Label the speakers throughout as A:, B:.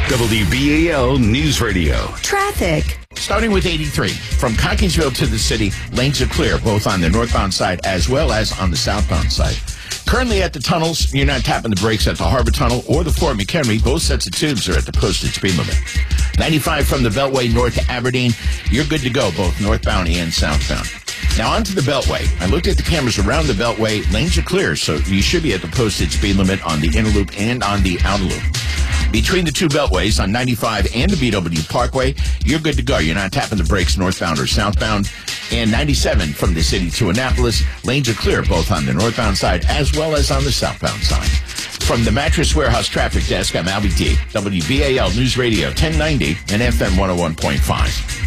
A: WBAL News Radio.
B: Traffic.
C: Starting with 83. From Cockeysville to the city, lanes are clear, both on the northbound side as well as on the southbound side. Currently at the tunnels, you're not tapping the brakes at the Harbor Tunnel or the Fort McHenry. Both sets of tubes are at the posted speed limit. 95 from the Beltway north to Aberdeen, you're good to go, both northbound and southbound. Now onto the Beltway. I looked at the cameras around the Beltway. Lanes are clear, so you should be at the posted speed limit on the inner loop and on the outer loop. Between the two beltways on 95 and the BW Parkway, you're good to go. You're not tapping the brakes northbound or southbound. And 97 from the city to Annapolis, lanes are clear both on the northbound side as well as on the southbound side. From the Mattress Warehouse Traffic Desk, I'm Albie D. WBAL News Radio 1090 and FM 101.5.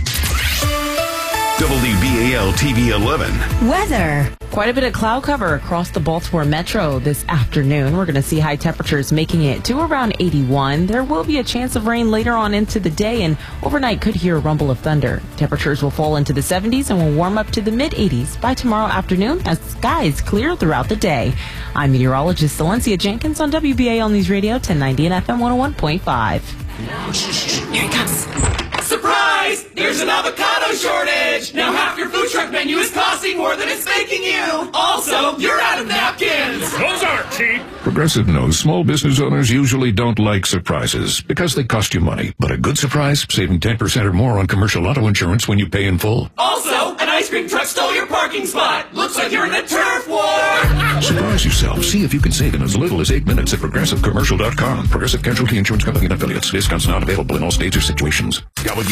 A: WBAL TV 11.
B: Weather.
D: Quite a bit of cloud cover across the Baltimore Metro this afternoon. We're going to see high temperatures making it to around 81. There will be a chance of rain later on into the day, and overnight could hear a rumble of thunder. Temperatures will fall into the 70s and will warm up to the mid-80s by tomorrow afternoon as skies clear throughout the day. I'm meteorologist Valencia Jenkins on WBAL News Radio 1090 and FM 101.5. Here he comes.
E: Surprise! There's an avocado shortage! Now half your food truck menu is costing more than it's making you! Also, you're out of napkins!
F: Those aren't cheap!
G: Progressive knows small business owners usually don't like surprises because they cost you money. But a good surprise, saving 10% or more on commercial auto insurance when you pay in full.
E: Also, an ice cream truck stole your parking spot! Looks like you're in a turf war!
G: Surprise yourself. See if you can save in as little as 8 minutes at ProgressiveCommercial.com. Progressive Casualty Insurance Company and Affiliates. Discounts not available in all states or situations.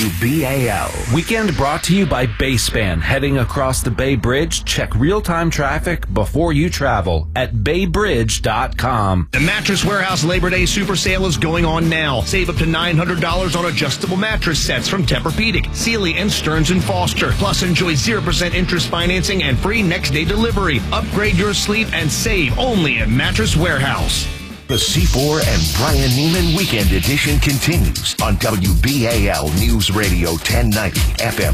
A: WBAL.
H: Weekend brought to you by Bayspan. Heading across the Bay Bridge, check real-time traffic before you travel at baybridge.com.
I: The Mattress Warehouse Labor Day Super Sale is going on now. Save up to $900 on adjustable mattress sets from Tempur-Pedic, Sealy, and Stearns & Foster. Plus, enjoy 0% interest financing and free next-day delivery. Upgrade your sleep and save only at Mattress Warehouse.
A: The C4 and Brian Neiman Weekend Edition continues on WBAL News Radio 1090, FM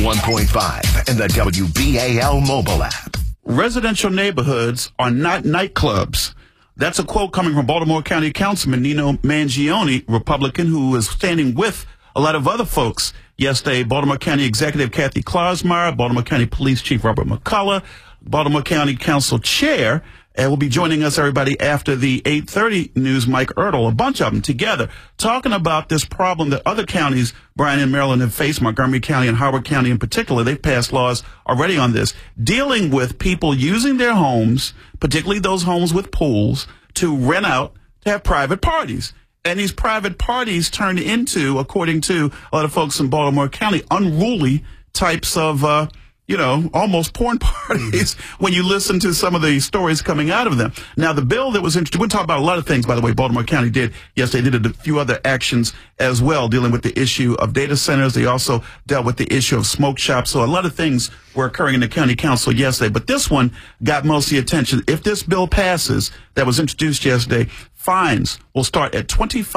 A: 101.5, and the WBAL mobile app.
J: Residential neighborhoods are not nightclubs. That's a quote coming from Baltimore County Councilman Nino Mangione, Republican, who is standing with a lot of other folks yesterday. Baltimore County Executive Kathy Klausmeyer, Baltimore County Police Chief Robert McCullough, Baltimore County Council Chair, and will be joining us, everybody, after the 8:30 news, Mike Ertl, a bunch of them together, talking about this problem that other counties, Brian and Maryland, have faced, Montgomery County and Howard County in particular. They've passed laws already on this, dealing with people using their homes, particularly those homes with pools, to rent out to have private parties. And these private parties turn into, according to a lot of folks in Baltimore County, unruly types of almost porn parties when you listen to some of the stories coming out of them. Now, the bill that was introduced, we'll talk about a lot of things, by the way, Baltimore County did yesterday. They did a few other actions as well, dealing with the issue of data centers. They also dealt with the issue of smoke shops. So a lot of things were occurring in the county council yesterday. But this one got most of the attention. If this bill passes, that was introduced yesterday, fines will start at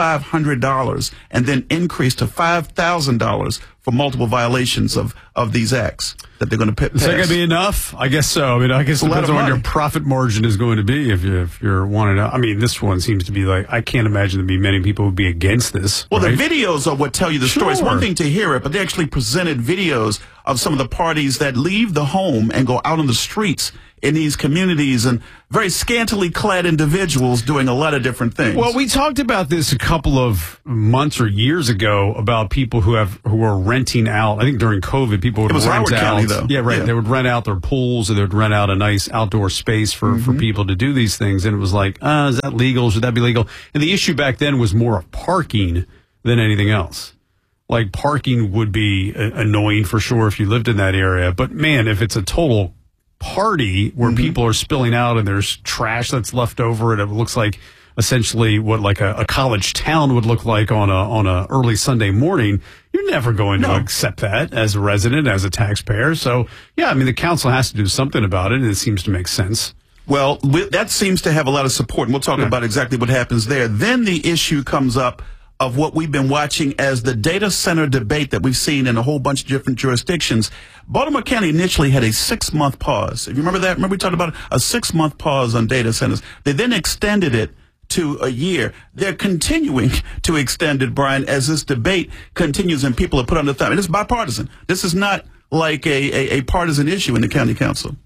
J: $2,500 and then increase to $5,000 for multiple violations of these acts that they're going to pass.
F: Is that going to be enough? I guess so. I mean, I guess it depends on what your profit margin is going to be if you're wanting to. I mean, this one seems to be like, I can't imagine there'd be many people who would be against this.
J: Well,
F: right?
J: The videos are what tell you the story. It's one thing to hear it, but they actually presented videos of some of the parties that leave the home and go out on the streets in these communities, and very scantily clad individuals doing a lot of different things.
F: Well, we talked about this a couple of months or years ago about people who are renting out. I think during COVID, people would rent
J: Howard
F: out.
J: County, though.
F: Yeah, right. Yeah. They would rent out their pools, or they would rent out a nice outdoor space for people to do these things. And it was like, is that legal? Should that be legal? And the issue back then was more of parking than anything else. Like, parking would be annoying for sure if you lived in that area. But man, if it's a total party where people are spilling out and there's trash that's left over, and it looks like essentially what like a college town would look like on a early Sunday morning, you're never going to accept that as a resident, as a taxpayer. So yeah, I mean, the council has to do something about it, and it seems to make sense.
J: Well, that seems to have a lot of support, and we'll talk about exactly what happens there. Then the issue comes up of what we've been watching as the data center debate that we've seen in a whole bunch of different jurisdictions. Baltimore County initially had a 6-month pause. If you remember that, remember we talked about a 6-month pause on data centers. They then extended it to a year. They're continuing to extend it, Brian, as this debate continues and people are put on the thumb. And it's bipartisan. This is not like a partisan issue in the county council.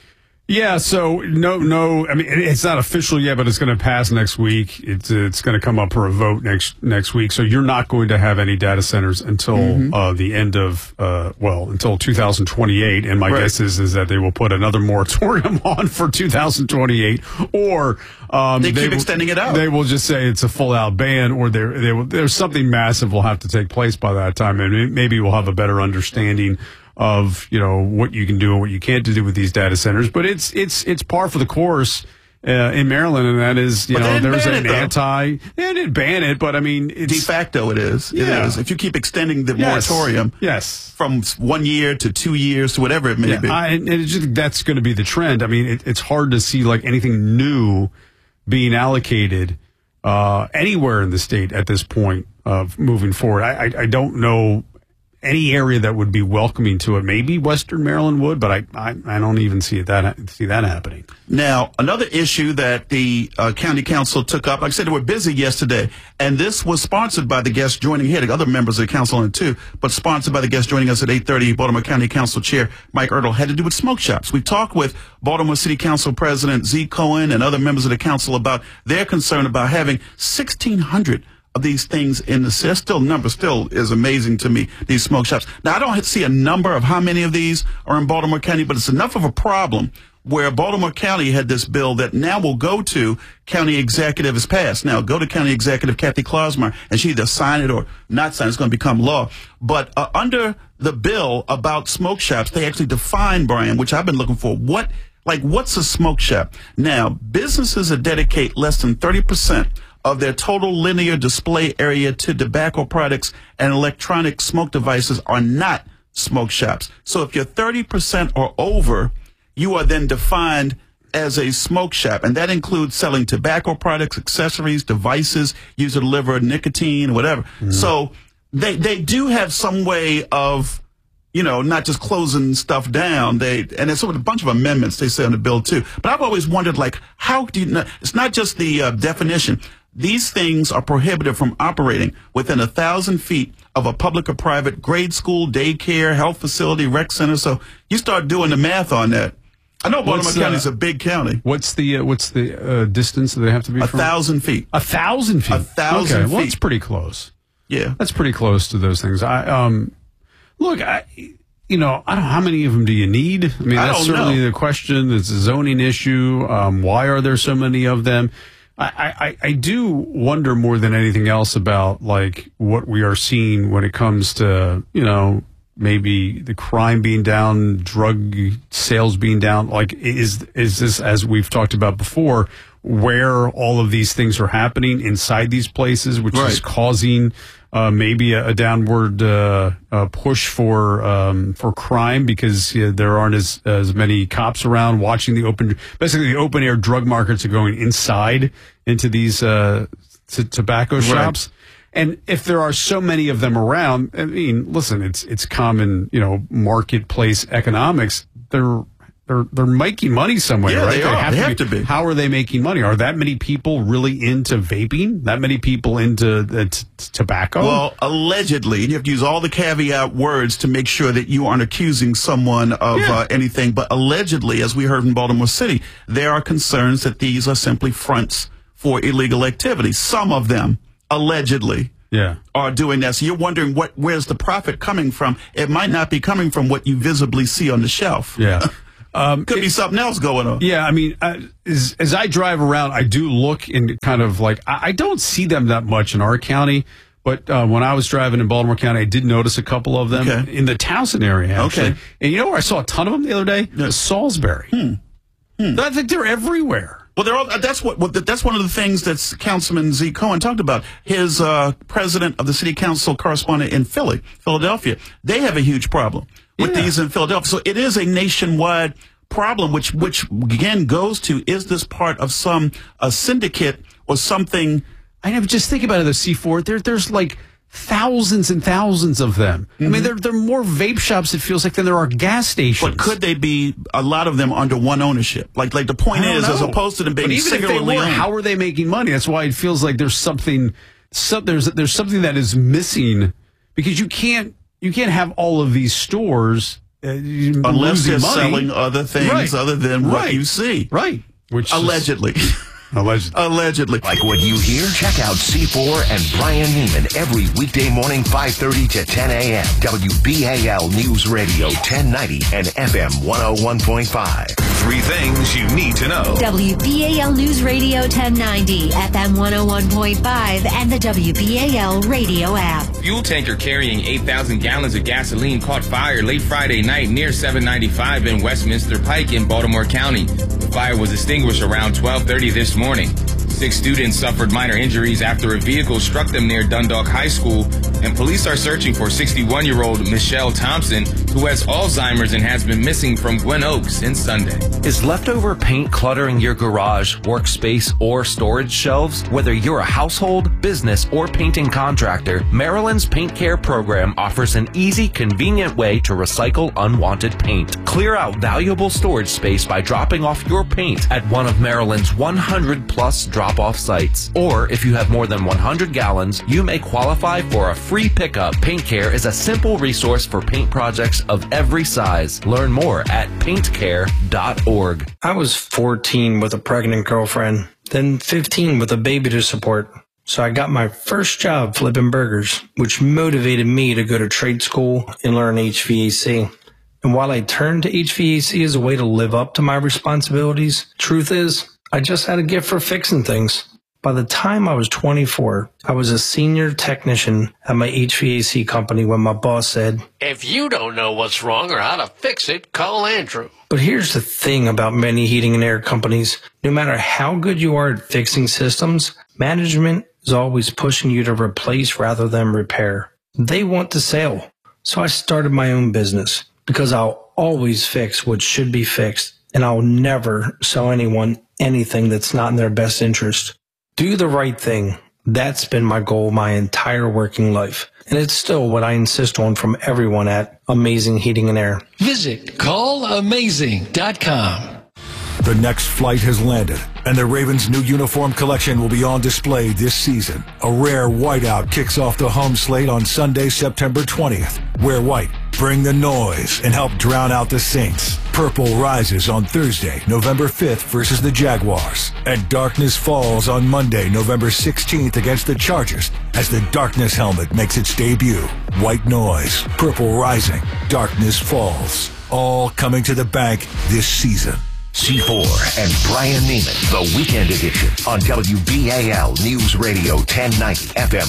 F: Yeah, so no. I mean, it's not official yet, but it's going to pass next week. It's going to come up for a vote next week. So you're not going to have any data centers until the end of until 2028. And my guess is that they will put another moratorium on for 2028, or
J: they keep extending it out.
F: They will just say it's a full out ban, or there's something massive will have to take place by that time, and maybe we'll have a better understanding of what you can do and what you can't do with these data centers. But it's par for the course in Maryland, and that is there's an they didn't ban it, but I mean it's,
J: de facto it is.
F: Yeah.
J: It is. If you keep extending the moratorium, from 1 year to 2 years to whatever it may be,
F: and that's going to be the trend. I mean it's hard to see like anything new being allocated anywhere in the state at this point moving forward. I don't know any area that would be welcoming to it. Maybe Western Maryland would, but I don't even see that happening.
J: Now, another issue that the county council took up, like I said, they were busy yesterday, and this was sponsored by the guest joining here, the other members of the council on it too, but sponsored by the guest joining us at 8:30, Baltimore County Council Chair Mike Ertel, had to do with smoke shops. We talked with Baltimore City Council President Z. Cohen and other members of the council about their concern about having 1,600 of these things in the city. Number still is amazing to me, these smoke shops. Now, I don't see a number of how many of these are in Baltimore County, but it's enough of a problem where Baltimore County had this bill that now will go to county executive has passed. Now, go to county executive Kathy Klosmer, and she either sign it or not sign it. It's going to become law. But under the bill about smoke shops, they actually define, Brian, which I've been looking for, what's a smoke shop? Now, businesses that dedicate less than 30% of their total linear display area to tobacco products and electronic smoke devices are not smoke shops. So if you're 30% or over, you are then defined as a smoke shop, and that includes selling tobacco products, accessories, devices used to deliver nicotine, whatever. So they do have some way of not just closing stuff down. And there's a bunch of amendments they say on the bill too. But I've always wondered, how do you know? It's not just the definition. These things are prohibited from operating within 1,000 feet of a public or private grade school, daycare, health facility, rec center. So you start doing the math on that. I know Baltimore County is a big county.
F: What's the distance that they have to be from?
J: 1,000 feet.
F: 1,000 feet.
J: 1,000 feet.
F: Well, that's pretty close.
J: Yeah,
F: that's pretty close to those things. I don't know how many of them do you need. I mean, that's certainly the question. It's a zoning issue. Why are there so many of them? I do wonder more than anything else about what we are seeing when it comes to maybe the crime being down, drug sales being down. Is this, as we've talked about before, where all of these things are happening inside these places, which is causing maybe a downward push for crime because there aren't as many cops around watching the open air drug markets are going inside into these tobacco shops. And if there are so many of them around, I mean, listen, it's common, marketplace economics. They're making money somewhere, right?
J: They have to be.
F: How are they making money? Are that many people really into vaping? That many people into tobacco?
J: Well, allegedly, you have to use all the caveat words to make sure that you aren't accusing someone of anything. But allegedly, as we heard in Baltimore City, there are concerns that these are simply fronts for illegal activity. Some of them, allegedly, are doing that. So you're wondering where's the profit coming from? It might not be coming from what you visibly see on the shelf.
F: Yeah.
J: Could be something else going on.
F: Yeah, I mean, as I drive around, I do look and kind of I don't see them that much in our county, but when I was driving in Baltimore County, I did notice a couple of them in the Towson area, actually. Okay. And you know where I saw a ton of them the other day? Salisbury. I think they're everywhere.
J: Well, that's one of the things that Councilman Z. Cohen talked about. His president of the city council correspondent in Philadelphia, they have a huge problem with these in Philadelphia. So it is a nationwide problem, which again goes to, is this part of a syndicate or something?
F: I never just think about it, the C4. There's thousands and thousands of them. I mean, there are more vape shops, it feels like, than there are gas stations.
J: But could they be, a lot of them, under one ownership? Like the point is, as opposed to them being singularly owned.
F: How are they making money? That's why it feels like there's something there's something that is missing, because you can't have all of these stores
J: unless they're selling other things other than what you see.
F: Right. Which
J: allegedly.
F: Allegedly.
A: Like what you hear? Check out C4 and Brian Neiman every weekday morning, 5:30 to 10 a.m. WBAL News Radio 1090 and FM 101.5.
B: 3 things you need to know.
K: WBAL News Radio 1090, FM 101.5, and the WBAL radio app.
L: Fuel tanker carrying 8,000 gallons of gasoline caught fire late Friday night near 795 in Westminster Pike in Baltimore County. The fire was extinguished around 12:30 this morning. 6 students suffered minor injuries after a vehicle struck them near Dundalk High School, and police are searching for 61-year-old Michelle Thompson, who has Alzheimer's and has been missing from Gwen Oaks since Sunday.
H: Is leftover paint cluttering your garage, workspace, or storage shelves? Whether you're a household, business, or painting contractor, Maryland's Paint Care program offers an easy, convenient way to recycle unwanted paint. Clear out valuable storage space by dropping off your paint at one of Maryland's 100-plus drop-off sites. Or if you have more than 100 gallons, you may qualify for a free pickup. Paint Care is a simple resource for paint projects of every size. Learn more at paintcare.org.
M: I was 14 with a pregnant girlfriend, then 15 with a baby to support. So I got my first job flipping burgers, which motivated me to go to trade school and learn HVAC. And while I turned to HVAC as a way to live up to my responsibilities, truth is, I just had a gift for fixing things. By the time I was 24, I was a senior technician at my HVAC company when my boss said,
N: "If you don't know what's wrong or how to fix it, call Andrew."
M: But here's the thing about many heating and air companies. No matter how good you are at fixing systems, management is always pushing you to replace rather than repair. They want the sale. So I started my own business because I'll always fix what should be fixed, and I'll never sell anyone anything that's not in their best interest. Do the right thing. That's been my goal my entire working life. And it's still what I insist on from everyone at Amazing Heating and Air.
N: Visit callamazing.com.
O: The next flight has landed, and the Ravens' new uniform collection will be on display this season. A rare whiteout kicks off the home slate on Sunday, September 20th. Wear white, bring the noise, and help drown out the Saints. Purple rises on Thursday, November 5th versus the Jaguars. And darkness falls on Monday, November 16th against the Chargers as the darkness helmet makes its debut. White noise, purple rising, darkness falls. All coming to the bank this season.
A: C4 and Brian Neiman, the weekend edition on WBAL News Radio 1090, FM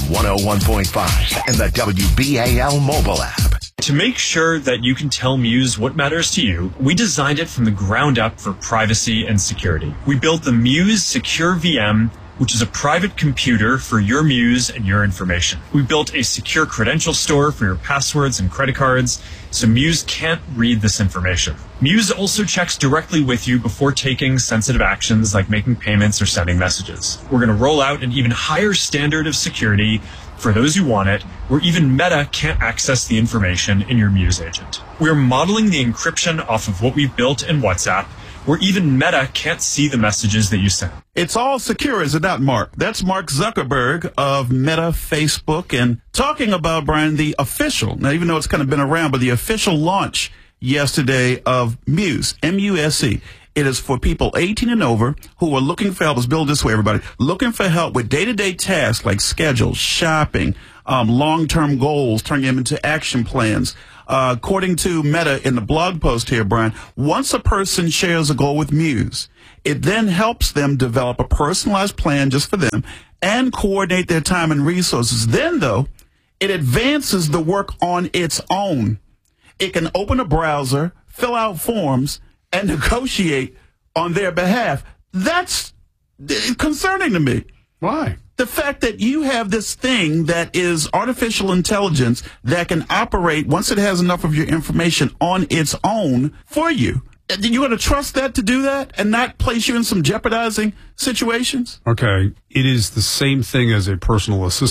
A: 101.5, and the WBAL mobile app.
P: To make sure that you can tell Muse what matters to you, we designed it from the ground up for privacy and security. We built the Muse Secure VM, which is a private computer for your Muse and your information. We built a secure credential store for your passwords and credit cards, so Muse can't read this information. Muse also checks directly with you before taking sensitive actions like making payments or sending messages. We're going to roll out an even higher standard of security for those who want it, where even Meta can't access the information in your Muse agent. We're modeling the encryption off of what we've built in WhatsApp, where even Meta can't see the messages that you send.
J: It's all secure, is it not, Mark? That's Mark Zuckerberg of Meta, Facebook, and talking about, Brian, the official, now even though it's kind of been around, but the official launch yesterday of Muse, M-U-S-E. It is for people 18 and over who are looking for help. Let's build this way, everybody. Looking for help with day-to-day tasks like schedules, shopping, long-term goals, turning them into action plans. According to Meta in the blog post here, Brian, once a person shares a goal with Muse, it then helps them develop a personalized plan just for them and coordinate their time and resources. Then, though, it advances the work on its own. It can open a browser, fill out forms, and negotiate on their behalf. That's concerning to me.
F: Why?
J: The fact that you have this thing that is artificial intelligence that can operate once it has enough of your information on its own for you. You're going to trust that to do that and not place you in some jeopardizing situations?
F: Okay. It is the same thing as a personal assistant.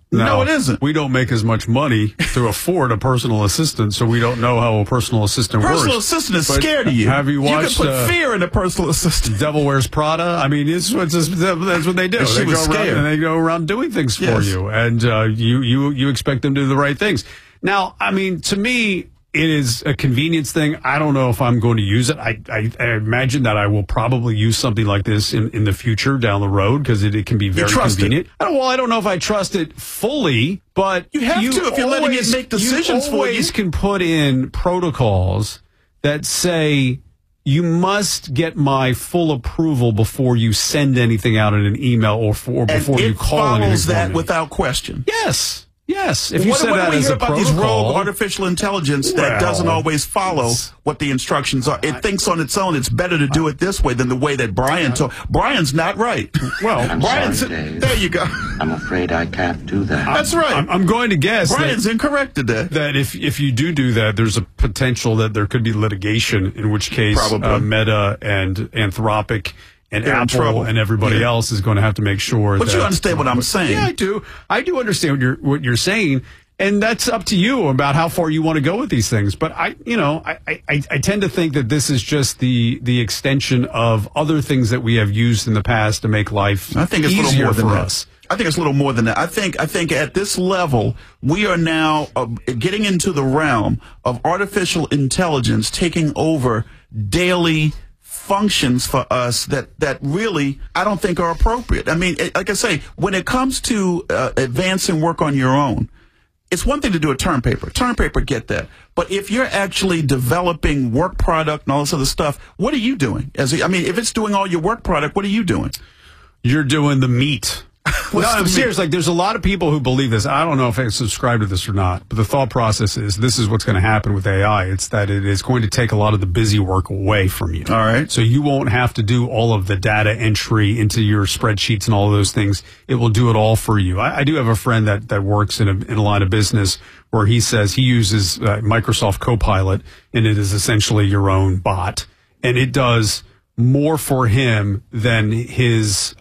J: No, it isn't.
F: We don't make as much money to afford a personal assistant, so we don't know how a personal assistant works.
J: Personal assistant is
F: But
J: scared of you.
F: Have you watched?
J: You can put fear in a personal assistant.
F: Devil Wears Prada. I mean, that's what they do.
J: She
F: They
J: was
F: go around
J: scared.
F: and they go around doing things for
J: Yes.
F: you, and you expect them to do the right things. Now, I mean, to me, it is a convenience thing. I don't know if I'm going to use it. I imagine that I will probably use something like this in the future down the road because it can be very convenient. I don't know if I trust it fully, but
J: You have to if you're letting it make decisions for you.
F: You always can put in protocols that say you must get my full approval before you send anything out in an email or before you call anything.
J: It follows that
F: for me.
J: without question.
F: Yes. Yes, if you
J: what
F: said
J: do
F: that
J: we
F: as
J: hear
F: a
J: about these
F: protocol,
J: rogue artificial intelligence that doesn't always follow what the instructions are? It thinks on its own. It's better to do it this way than the way that Brian told. Brian's not right.
F: Well,
J: Brian's there. You go.
Q: I'm afraid I can't do that.
J: That's right.
F: I'm going to guess
J: Brian's incorrect today.
F: That if you do that, there's a potential that there could be litigation. In which case, Meta and Anthropic and
J: They're in
F: Apple
J: trouble.
F: and everybody else is going to have to make sure.
J: But
F: that,
J: you understand what I'm saying?
F: Yeah, I do. I do understand what you're saying. And that's up to you about how far you want to go with these things. But I tend to think that this is just the extension of other things that we have used in the past to make life
J: I think it's a little
F: easier
J: more than
F: for
J: that.
F: us.
J: I think it's a little more than that. I think at this level, we are now getting into the realm of artificial intelligence taking over daily functions for us that really I don't think are appropriate. I mean, like I say, when it comes to advancing work on your own, it's one thing to do a term paper. Term paper, get that. But if you're actually developing work product and all this other stuff, what are you doing? If it's doing all your work product, what are you doing?
F: You're doing the meat. No, I'm serious. Like, there's a lot of people who believe this. I don't know if I subscribe to this or not, but the thought process is this is what's going to happen with AI. It's that it is going to take a lot of the busy work away from you.
J: All right.
F: So you won't have to do all of the data entry into your spreadsheets and all of those things. It will do it all for you. I do have a friend that works in a line of business where he says he uses Microsoft Copilot, and it is essentially your own bot, and it does more for him than his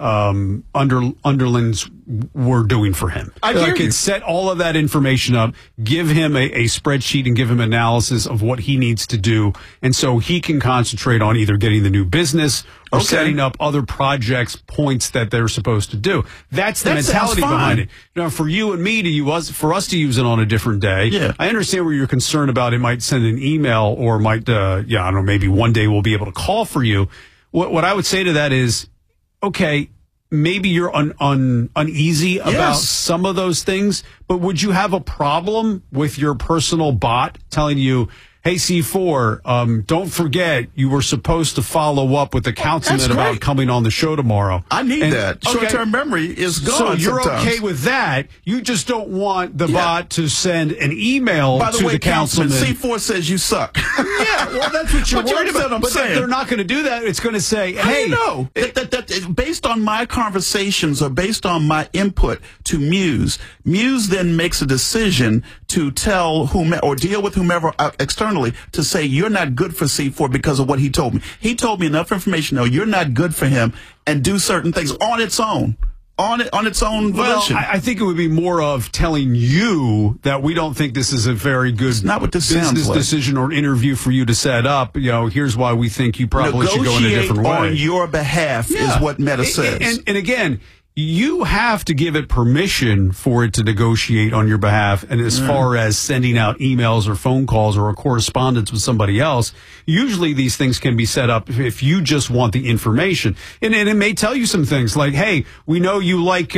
F: underlings were doing for him. I could set all of that information up, give him a spreadsheet and give him analysis of what he needs to do. And so he can concentrate on either getting the new business or setting up other projects, points that they're supposed to do. That's the mentality behind it. Now, for you and me for us to use it on a different day, I understand where you're concerned about it might send an email or might, I don't know, maybe one day we'll be able to call for you. What I would say to that is, okay, maybe you're uneasy about some of those things, but would you have a problem with your personal bot telling you, hey, C4, don't forget you were supposed to follow up with the councilman about coming on the show tomorrow.
J: I need that. Short-term memory is gone.
F: So you're
J: sometimes.
F: okay with that. You just don't want the bot to send an email
J: By the
F: to
J: way,
F: the councilman.
J: C4 says you suck.
F: Yeah, well, that's what you're
J: But you
F: worried
J: understand
F: about.
J: what I'm
F: But
J: saying.
F: they're not going to do that. It's going to say,
J: How do
F: hey.
J: you know? That based on my conversations or based on my input to Muse then makes a decision to tell whomever or deal with whomever externally to say you're not good for C4 because of what he told me. He told me enough information. No, you're not good for him, and do certain things on its own. On its own volition.
F: Well, I think it would be more of telling you that we don't think this is a very good business decision or interview for you to set up. Here's why we think you probably should go in a different way.
J: On your behalf is what Meta says.
F: And again, you have to give it permission for it to negotiate on your behalf. And as far as sending out emails or phone calls or a correspondence with somebody else, usually these things can be set up if you just want the information. And it may tell you some things like, hey, we know you like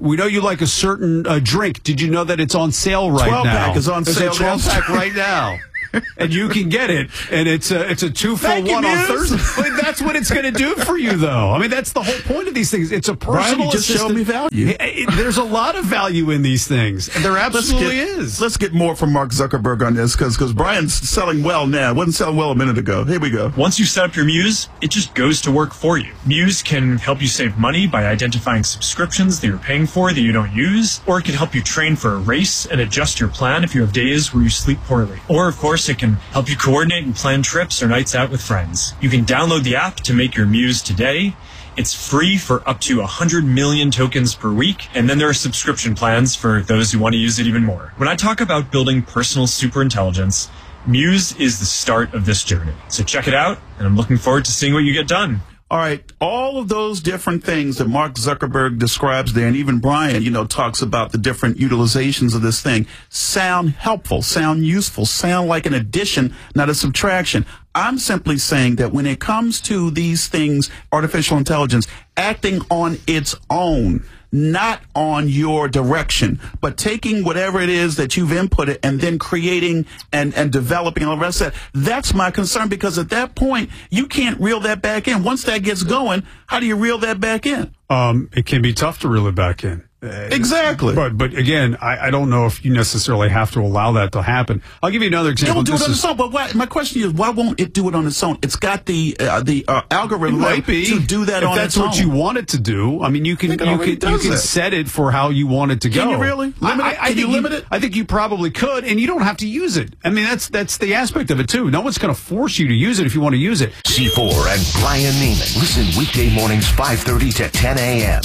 F: a certain drink. Did you know that it's on sale right now?
J: 12-pack is on sale.
F: There's a 12-pack right now. And you can get it, and it's a 2-for-1 on Thursday. But that's what it's going to do for you, though. I mean, that's the whole point of these things. It's a personal
J: Brian, you just
F: assistant.
J: showed me value.
F: There's a lot of value in these things. There absolutely is.
J: Let's get more from Mark Zuckerberg on this because Brian's selling well now. It wasn't selling well a minute ago. Here we go.
P: Once you set up your Muse, it just goes to work for you. Muse can help you save money by identifying subscriptions that you're paying for that you don't use, or it can help you train for a race and adjust your plan if you have days where you sleep poorly. Or, of course, it can help you coordinate and plan trips or nights out with friends. You can download the app to make your Muse today. It's free for up to 100 million tokens per week, and then there are subscription plans for those who want to use it even more. When I talk about building personal superintelligence, Muse is the start of this journey. So check it out, and I'm looking forward to seeing what you get done.
J: All right, all of those different things that Mark Zuckerberg describes there, and even Brian, talks about the different utilizations of this thing, sound helpful, sound useful, sound like an addition, not a subtraction. I'm simply saying that when it comes to these things, artificial intelligence, acting on its own, not on your direction, but taking whatever it is that you've inputted and then creating and developing all the rest of that. That's my concern, because at that point, you can't reel that back in. Once that gets going, how do you reel that back in?
F: It can be tough to reel it back in.
J: Exactly.
F: But again, I don't know if you necessarily have to allow that to happen. I'll give you another example.
J: It will do it on its own, but my question is, why won't it do it on its own? It's got the algorithm to do that on its own.
F: If that's what you want it to do, I mean, you can set it for how you want it to go.
J: Can you really limit it? Can you limit it?
F: I think you probably could, and you don't have to use it. I mean, that's the aspect of it too. No one's going to force you to use it if you want to use it.
A: C4 and Brian Neiman. Listen weekday mornings 5:30 to 10 a.m.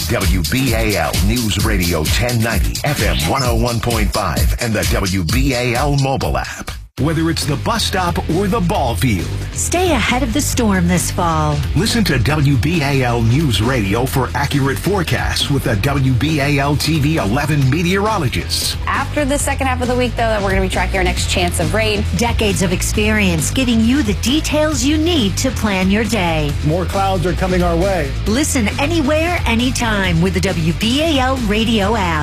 A: WBAL News Radio 1090, FM 101.5, and the WBAL mobile app. Whether it's the bus stop or the ball field,
K: Stay ahead of the storm this fall.
A: listen to WBAL News Radio for accurate forecasts with the WBAL TV 11 meteorologists.
R: After the second half of the week, though, we're going to be tracking our next chance of rain.
K: Decades of experience giving you the details you need to plan your day.
S: More clouds are coming our way.
K: Listen anywhere, anytime with the WBAL radio app.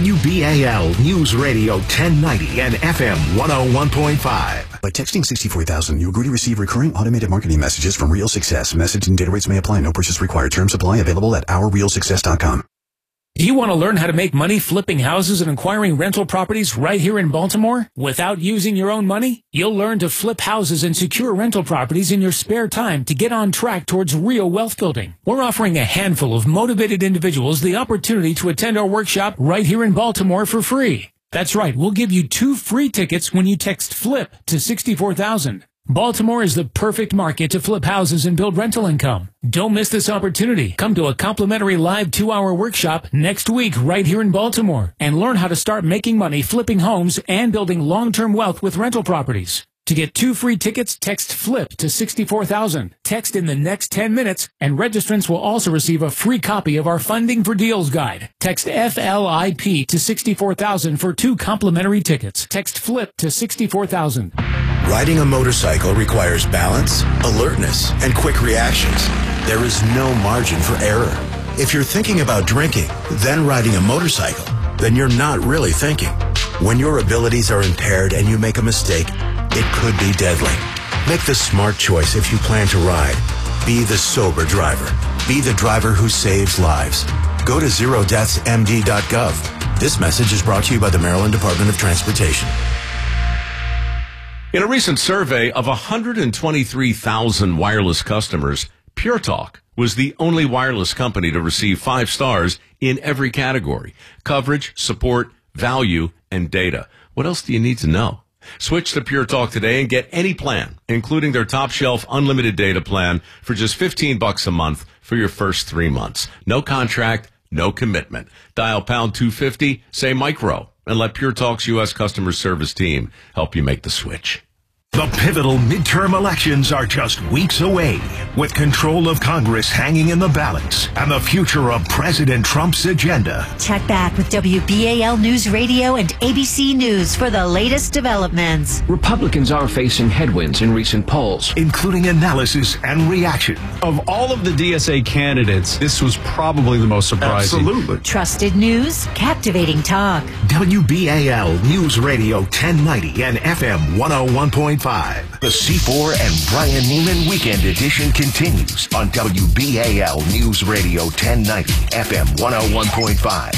A: WBAL News Radio 1090 and FM 101.5.
T: By texting 64,000, you agree to receive recurring automated marketing messages from Real Success. Message and data rates may apply. No purchase required. Terms apply. Available at ourrealsuccess.com.
U: Do you want to learn how to make money flipping houses and acquiring rental properties right here in Baltimore without using your own money? You'll learn to flip houses and secure rental properties in your spare time to get on track towards real wealth building. We're offering a handful of motivated individuals the opportunity to attend our workshop right here in Baltimore for free. That's right, we'll give you 2 free tickets when you text FLIP to 64,000. Baltimore is the perfect market to flip houses and build rental income. Don't miss this opportunity. Come to a complimentary live 2-hour workshop next week right here in Baltimore and learn how to start making money flipping homes and building long-term wealth with rental properties. To get 2 free tickets, text FLIP to 64,000. Text in the next 10 minutes, and registrants will also receive a free copy of our Funding for Deals guide. Text FLIP to 64,000 for 2 complimentary tickets. Text FLIP to 64,000.
V: Riding a motorcycle requires balance, alertness, and quick reactions. There is no margin for error. If you're thinking about drinking, then riding a motorcycle, then you're not really thinking. When your abilities are impaired and you make a mistake, it could be deadly. Make the smart choice if you plan to ride. Be the sober driver. Be the driver who saves lives. Go to zerodeathsmd.gov. This message is brought to you by the Maryland Department of Transportation.
C: In a recent survey of 123,000 wireless customers, Pure Talk was the only wireless company to receive 5 stars in every category: coverage, support, value, and data. What else do you need to know? Switch to Pure Talk today and get any plan, including their top shelf unlimited data plan, for just $15 a month for your first 3 months. No contract, no commitment. Dial pound 250, say micro, and let Pure Talk's U.S. customer service team help you make the switch.
A: The pivotal midterm elections are just weeks away, with control of Congress hanging in the balance and the future of President Trump's agenda.
K: Check back with WBAL News Radio and ABC News for the latest developments.
W: Republicans are facing headwinds in recent polls,
A: including analysis and reaction.
F: Of all of the DSA candidates, this was probably the most surprising.
J: Absolutely.
K: Trusted news, captivating talk.
A: WBAL News Radio 1090 and FM 101.5. The C4 and Brian Neiman Weekend Edition continues on WBAL News Radio 1090, FM 101.5.